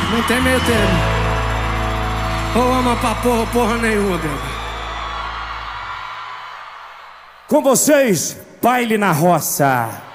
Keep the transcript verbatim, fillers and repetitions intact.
Não tem meio termo. Ou ama pra porra, porra nenhuma, bebê. Com vocês, Baile na Roça.